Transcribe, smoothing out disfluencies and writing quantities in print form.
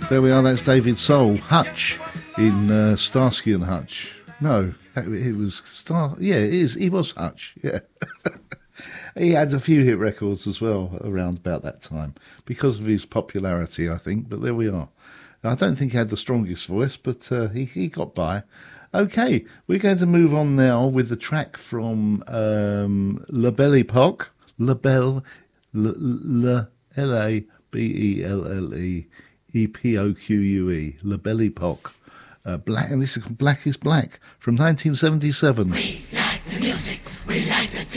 There we are, that's David Soul. Hutch in Starsky and Hutch. No, it was yeah, it is. He was Hutch, yeah. He had a few hit records as well around about that time because of his popularity, I think, but there we are. I don't think he had the strongest voice, but he got by. Okay, we're going to move on now with the track from La Belle Epoque. La Belle, L-A-B-E-L-L-E-E-P-O-Q-U-E. La Belle Epoque. Black, and this is Black is Black from 1977. We like the music, we like the